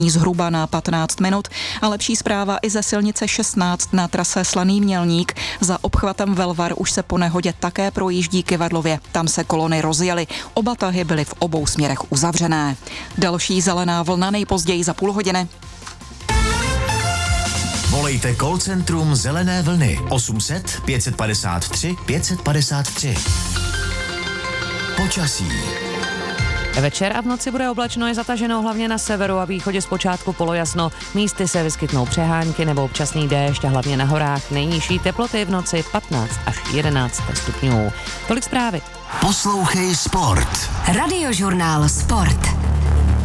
zhruba na 15 minut a lepší zpráva i ze silnice 16 na trase Slaný Mělník. Za obchvatem Velvar už se po nehodě také projíždí Kyvadlově. Tam se kolony rozjely. Oba tahy byly v obou směrech uzavřené. Další zelená vlna nejpozději za půl hodiny. Volejte call centrum Zelené vlny 800 553 553. Počasí. Večer a v noci bude oblačno, je zataženo hlavně na severu a východě zpočátku polojasno. Místy se vyskytnou přehánky nebo občasný déšť a hlavně na horách. Nejnižší teploty v noci 15 až 11 stupňů. Tolik zprávy. Poslouchej Sport. Radiožurnál Sport.